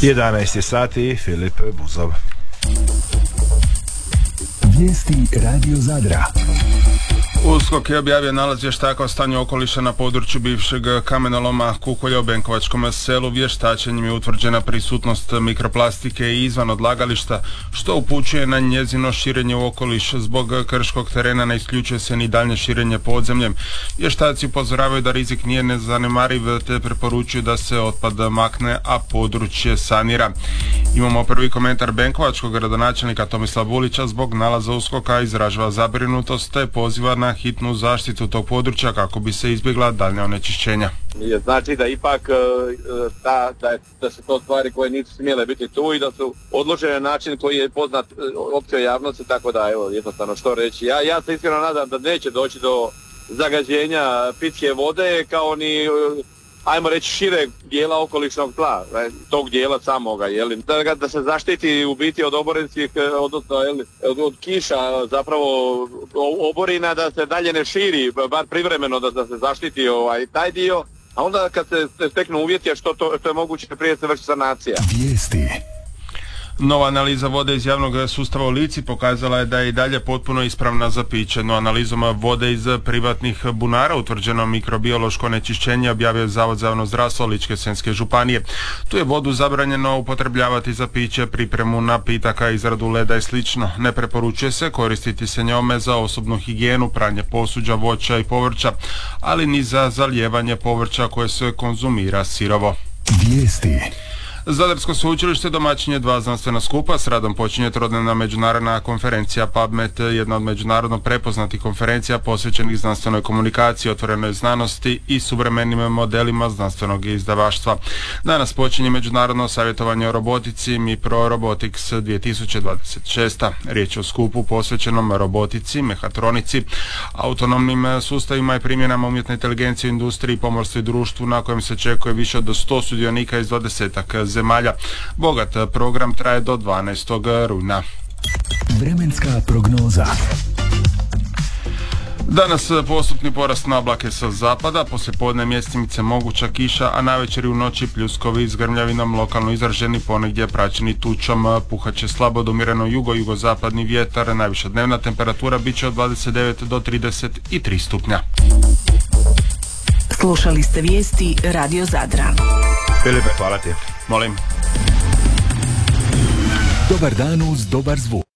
11 sati, Filip Buzov. Vijesti Radio Zadra. USKOK je objavio nalaz vještaka o stanju okoliša na području bivšeg kamenoloma Kukolja u Benkovačkom selu. Vještačenjem je utvrđena prisutnost mikroplastike i izvan odlagališta, što upućuje na njezino širenje u okoliš. Zbog krškog terena ne isključuje se ni daljnje širenje podzemljem. Vještaci upozoravaju da rizik nije nezanemariv te preporučuju da se otpad makne, a područje sanira. Imamo prvi komentar benkovačkog gradonačelnika Tomislava Vulića zbog nalaza USKOK-a, izražava zabrinutost te poziva na hitnu zaštitu tog područja kako bi se izbjegla daljnja onečišćenja. Znači da ipak da su to stvari koje nisu smjele biti tu i da su odložene na način koji je poznat općoj javnosti, tako da evo jednostavno što reći. Ja se iskreno nadam da neće doći do zagađenja pitke vode kao ni ajmo reći šireg dijela okolišnog tla, tog dijela samoga, da se zaštiti u biti od oborinskih, odnosno od kiša zapravo oborina, da se dalje ne širi, bar privremeno da se zaštiti taj dio, a onda kad se steknu uvjeti, što je moguće prije se vrši sanacija. Vijesti. Nova analiza vode iz javnog sustava u Lici pokazala je da je i dalje potpuno ispravna za piće, no analizom vode iz privatnih bunara utvrđeno mikrobiološko onečišćenje objavio Zavod za javno zdravstvo Ličko-senjske županije. Tu je vodu zabranjeno upotrebljavati za piće, pripremu napitaka, izradu leda i slično. Ne preporučuje se koristiti se njome za osobnu higijenu, pranje posuđa, voća i povrća, ali ni za zalijevanje povrća koje se konzumira sirovo. Vijesti. Zadarsko sveučilište domaćin je 2 znanstvena skupa. S radom počinje trodnevna međunarodna konferencija PubMed, jedna od međunarodno prepoznatih konferencija posvećenih znanstvenoj komunikaciji, otvorenoj znanosti i suvremenim modelima znanstvenog izdavaštva. Danas počinje međunarodno savjetovanje o robotici MIPRO Robotics 2026. Riječ je o skupu posvećenom robotici, mehatronici, autonomnim sustavima i primjenama umjetne inteligencije u industriji, pomorstvu i društvu, na kojem se očekuje više od 100 sudionika iz 20 zemalja. Bogat program traje do 12. rujna. Vremenska prognoza. Danas postupni porast nablake sa zapada, poslijepodne mjestimice moguća kiša, a navečer i u noći pljuskovi s grmljavinom, lokalno izraženi, ponegdje praćeni tučom, puhaće slabo do umjereno jugozapadni vjetar, najviša dnevna temperatura bit će od 29 do 33 stupnja. Slušali ste vijesti Radio Zadra. Filipe, hvala ti. Molim. Dobar dan uz dobar zvuk.